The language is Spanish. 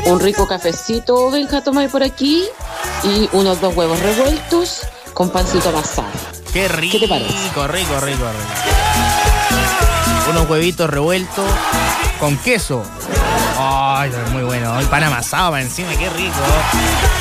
un rico cafecito, Benja, toma por aquí, y unos 2 huevos revueltos con pancito amasado. Qué rico. ¿Qué te parece? Rico. Unos huevitos revueltos con queso. Ay, muy bueno. Y pan amasado para encima, qué rico.